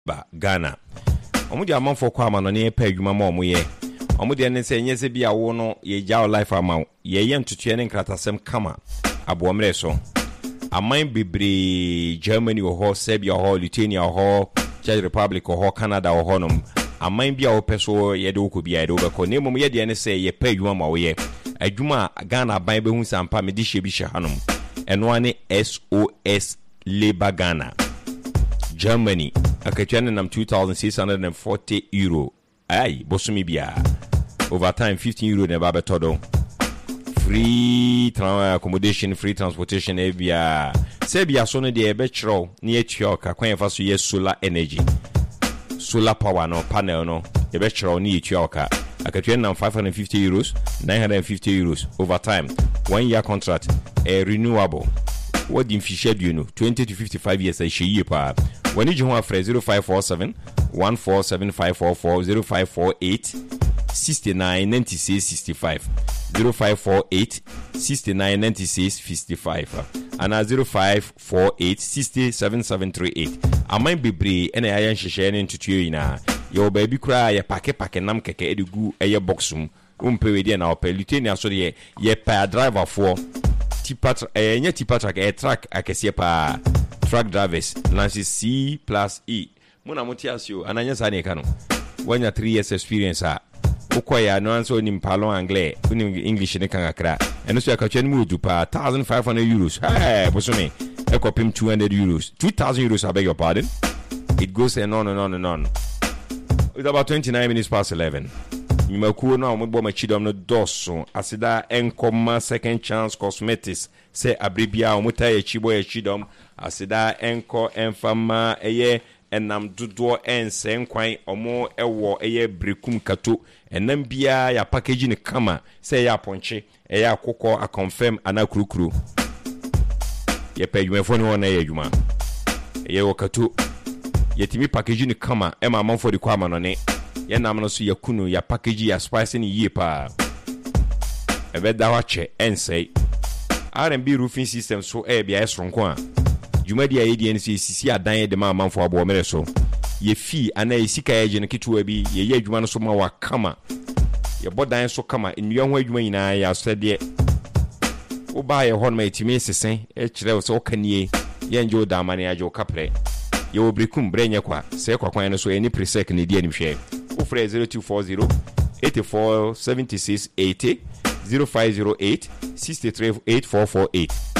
ba Ghana omude amanfo kwa ama no ne pa adwuma ma omoye omude ne se nyese bia wo no ye jaw life ama ye ye ntutuye ne nkratasem kama aboomre so aman bebre Germany ho Serbia ho Lithuania ho Czech Republic ho Canada ho nom aman bia wo peso ye de okobia de obeko ne mom ye de ne se ye pa adwuma ma wo ye adwuma Ghana ban behu sampa me di hye bi hye hanom eno ane SOS Labor Ghana Germany akatwane nam €2,640 ay bosumi bia overtime €15 ne ba betodo free accommodation free transportation ebia sebia so no de ebe chiro ne etua ka kwan fa so ye solar energy solar power no panel no ebe chiro ne etua ka akatwane nam €550 €950 overtime 1 year contract renewable what the fisher do you know 20 to 55 years I shey pa when you ho afre 0547 14754 0548 6996 65 0548 6996 55 and 0548 67738 amman bebre ena ya nhyehyɛ ne ntutuo ina yo baby kura ya pake nam keke edigu eye boxum umpewedi na opelutenia so de ye pa driver for tipa truck akesie pa truck drivers Nancy C+E muna motiasio ananya sa ne kanu wanya 3 years experience a ukoya no anso ni mpalo anglais uni english ne kan akra eno so akatwa mu du pa €1,500 hey bosome ekopim €200 €2,000 I beg your pardon. It goes and on and on and on. It's about 29 minutes past 11. Mimakuo na ombo machidom no doso asida enkoma second chance cosmetics se abribia omuta ye chibo ye chidom asida enko enfama eye enam dodo ense nkwan omo ewo eye brekum kato enam bia ya package ni kama se ya ponche eye akokọ a confirm ana kurukuru ye pedwemfo ni wona ye adwuma eye wokato yetimi package ni kama ema amanfo di kwa manone ye nam no so yakunu ya package ya spice ni yie pa ebe da wache ense R&B roofing system so bia esronko a jumadi ya yedi ense sisi adan de ma amanfo abo mere so ye fi ana esika ye ne ketuwa bi ye adwuma no so ma wa kama ye bodan so kama enyo ho adwuma nyina ya sede wo ba ye hon ma etimi sesen e kire so kanie ye njo da mane ajo kapre ye obrikum brenye kwa se kwa kwan no so eni presec ne di anihwe Ufre 0240 84 76 80 0508 63 8448